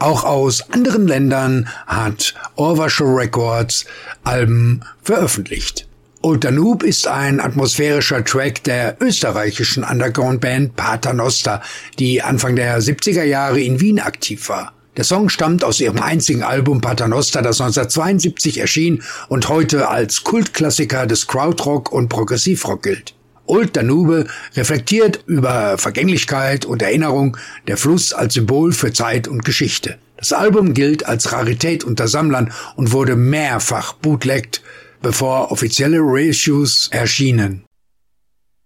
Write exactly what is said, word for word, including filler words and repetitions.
Auch aus anderen Ländern hat Orvasho Records Alben veröffentlicht. Old Danube ist ein atmosphärischer Track der österreichischen Underground-Band Paternoster, die Anfang der siebziger Jahre in Wien aktiv war. Der Song stammt aus ihrem einzigen Album Paternoster, das neunzehnhundertzweiundsiebzig erschien und heute als Kultklassiker des Krautrock und Progressivrock gilt. Old Danube reflektiert über Vergänglichkeit und Erinnerung, der Fluss als Symbol für Zeit und Geschichte. Das Album gilt als Rarität unter Sammlern und wurde mehrfach bootlegged, bevor offizielle Reissues erschienen.